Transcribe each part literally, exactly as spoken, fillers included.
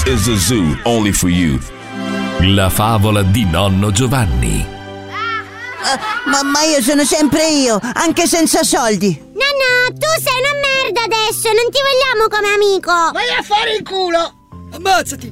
is the zoo, only for you. La favola di nonno Giovanni. Uh, ma, ma io sono sempre io, anche senza soldi. Nonno, tu sei una merda adesso, non ti vogliamo come amico. Vai a fare il culo. Ammazzati.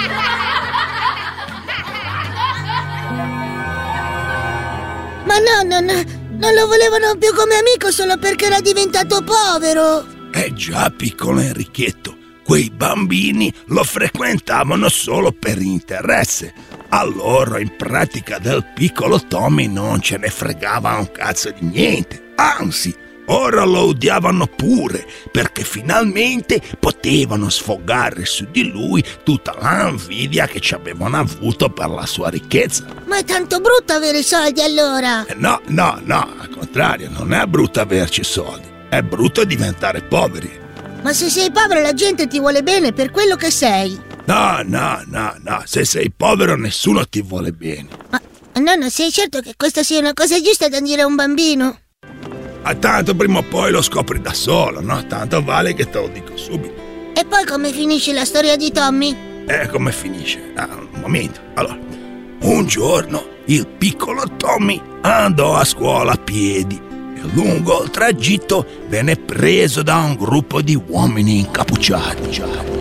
Ma no, no, no, non lo volevano più come amico solo perché era diventato povero. Eh già, piccolo Enrichetto, quei bambini lo frequentavano solo per interesse. A loro, in pratica, del piccolo Tommy non ce ne fregava un cazzo di niente. Anzi, ora lo odiavano pure, perché finalmente potevano sfogare su di lui tutta l'invidia che ci avevano avuto per la sua ricchezza. Ma è tanto brutto avere soldi allora? Eh no, no, no, al contrario, non è brutto averci soldi, è brutto diventare poveri. Ma se sei povero la gente ti vuole bene per quello che sei. No, no, no, no, se sei povero nessuno ti vuole bene. Ma nonno, sei certo che questa sia una cosa giusta da dire a un bambino? Ah, tanto prima o poi lo scopri da solo, no? Tanto vale che te lo dico subito. E poi come finisce la storia di Tommy? Eh, come finisce? Ah, un momento. Allora, un giorno il piccolo Tommy andò a scuola a piedi e lungo il tragitto venne preso da un gruppo di uomini incappucciati.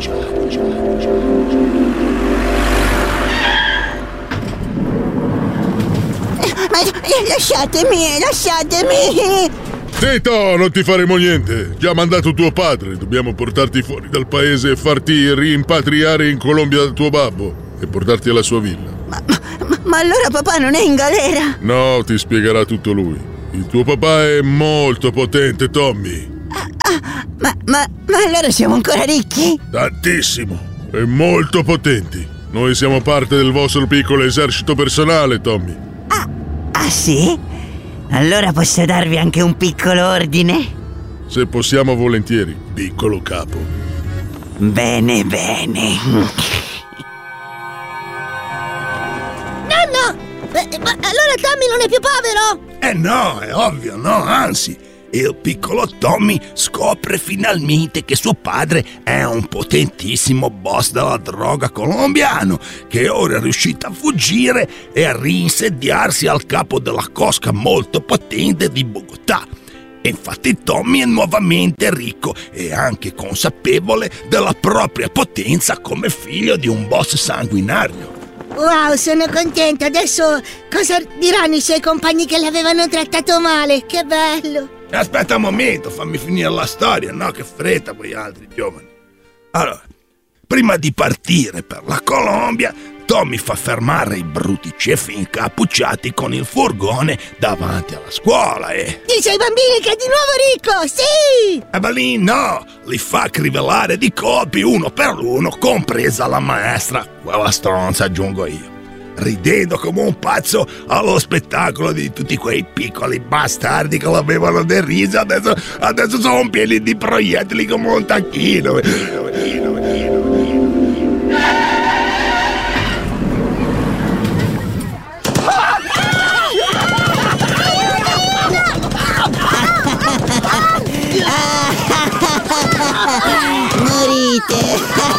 Ma lasciatemi, lasciatemi! Zitto, non ti faremo niente. Ci ha mandato tuo padre. Dobbiamo portarti fuori dal paese e farti rimpatriare in Colombia dal tuo babbo e portarti alla sua villa. Ma, ma, ma allora papà non è in galera? No, ti spiegherà tutto lui. Il tuo papà è molto potente, Tommy. Ah, ah, ma, ma, ma allora siamo ancora ricchi? Tantissimo. E molto potenti. Noi siamo parte del vostro piccolo esercito personale, Tommy. Ah, ah sì? Allora posso darvi anche un piccolo ordine? Se possiamo, volentieri, piccolo capo. Bene, bene. Nonno! Eh, ma allora Tommy non è più povero? Eh no, è ovvio, no, anzi. Il piccolo Tommy scopre finalmente che suo padre è un potentissimo boss della droga colombiano che ora è riuscito a fuggire e a reinsediarsi al capo della cosca molto potente di Bogotà. E infatti Tommy è nuovamente ricco e anche consapevole della propria potenza come figlio di un boss sanguinario. Wow, sono contenta. Adesso cosa diranno i suoi compagni che l'avevano trattato male? Che bello. Aspetta un momento, fammi finire la storia, no? Che fretta voi altri giovani. Allora, prima di partire per la Colombia, Tommy fa fermare i bruti ceffi incappucciati con il furgone davanti alla scuola e... Dice ai bambini che è di nuovo ricco, sì! E ma lì no, li fa crivellare di colpi uno per uno, compresa la maestra, quella stronza aggiungo io. Ridendo come un pazzo allo spettacolo di tutti quei piccoli bastardi che l'avevano deriso, adesso, adesso sono pieni di proiettili come un tacchino. Morite!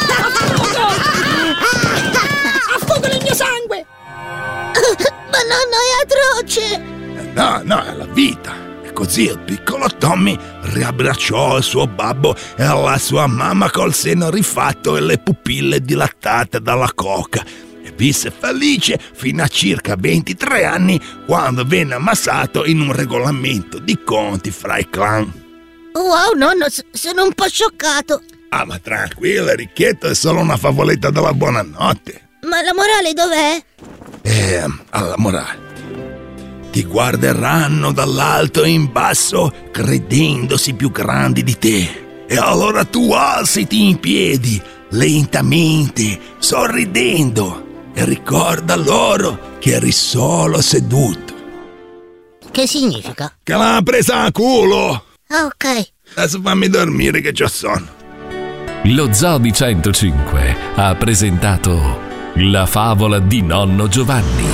Affogo nel mio sangue! Ma nonno, è atroce! No, no, è la vita. E così il piccolo Tommy riabbracciò il suo babbo e la sua mamma col seno rifatto e le pupille dilattate dalla coca e visse felice fino a circa ventitré anni, quando venne ammassato in un regolamento di conti fra i clan. Wow, nonno, sono un po' scioccato. Ah, ma tranquillo, Enrichetto, è solo una favoletta della buonanotte. Ma la morale dov'è? Eh, alla morale. Ti guarderanno dall'alto in basso, credendosi più grandi di te. E allora tu alzati in piedi, lentamente, sorridendo, e ricorda loro che eri solo seduto. Che significa? Che l'ha presa a culo! Ok. Adesso fammi dormire che c'ho sonno. Lo Zoo di centocinque ha presentato La favola di nonno Giovanni.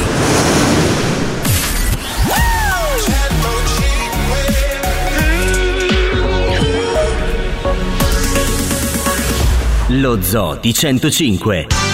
Lo Zoo di centocinque.